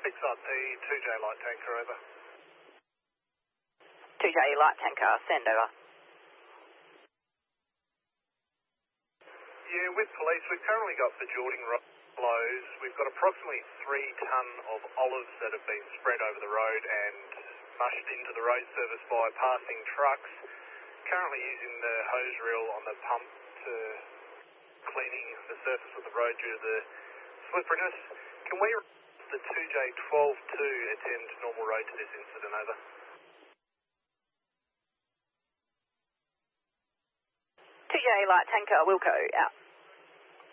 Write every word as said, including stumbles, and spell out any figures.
Picks up the two J light tanker, over. two J light tanker, send over. Yeah, with police, we've currently got Bajorting flows. We've got approximately three tonne of olives that have been spread over the road and mushed into the road surface by passing trucks. Currently using the hose reel on the pump to cleaning the surface of the road due to the slipperiness. Can we the two J twelve two attend normal road to this incident, over? two J light tanker, Wilco, out.